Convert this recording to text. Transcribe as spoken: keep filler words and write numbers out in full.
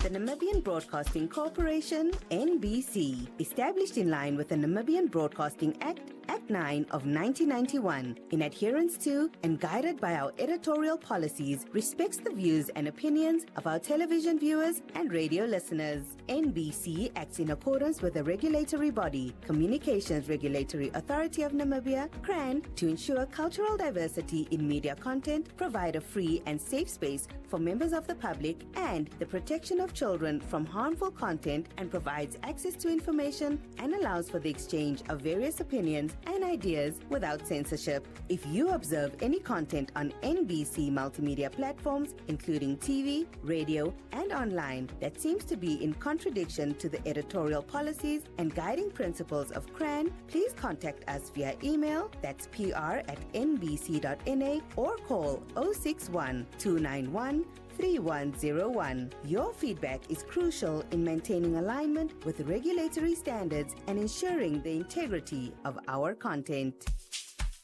The Namibian Broadcasting Corporation, N B C, established in line with the Namibian Broadcasting Act, Act nine of nineteen ninety-one, in adherence to and guided by our editorial policies, respects the views and opinions of our television viewers and radio listeners. N B C acts in accordance with the regulatory body, Communications Regulatory Authority of Namibia, CRAN, to ensure cultural diversity in media content, provide a free and safe space for members of the public, and the protection of children from harmful content, and provides access to information and allows for the exchange of various opinions and ideas without censorship. If you observe any content on N B C multimedia platforms, including T V, radio, and online, that seems to be in contradiction to the editorial policies and guiding principles of CRAN, please contact us via email, that's pr at n b c dot n a, or call zero six one, two nine one, three one zero one. Your feedback is crucial in maintaining alignment with regulatory standards and ensuring the integrity of our content.